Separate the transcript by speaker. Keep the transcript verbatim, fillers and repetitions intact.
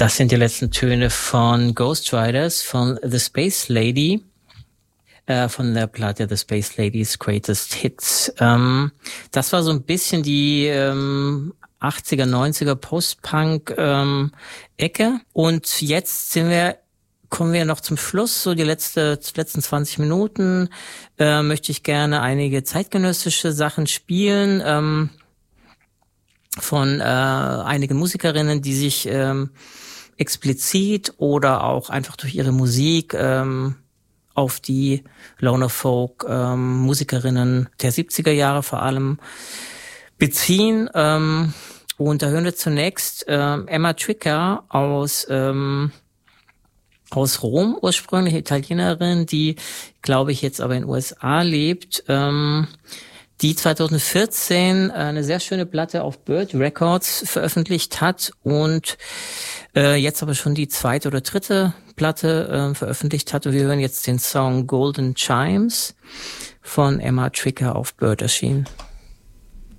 Speaker 1: Das sind die letzten Töne von Ghost Riders, von The Space Lady, äh, von der Platte The Space Lady's Greatest Hits. Ähm, das war so ein bisschen die ähm, achtziger, neunziger Post-Punk ähm, Ecke. Und jetzt sind wir kommen wir noch zum Schluss, so die letzte, letzten zwanzig Minuten, äh, möchte ich gerne einige zeitgenössische Sachen spielen, ähm, von äh, einigen Musikerinnen, die sich ähm, explizit oder auch einfach durch ihre Musik ähm, auf die Loner Folk ähm, Musikerinnen der siebziger Jahre vor allem beziehen. Ähm, und da hören wir zunächst ähm, Emma Tricker aus ähm, aus Rom, ursprünglich Italienerin, die, glaube ich, jetzt aber in den U S A lebt, ähm, die zwanzig vierzehn eine sehr schöne Platte auf Bird Records veröffentlicht hat und äh, jetzt aber schon die zweite oder dritte Platte äh, veröffentlicht hat. Und wir hören jetzt den Song Golden Chimes von Emma Tricker auf Bird erschienen.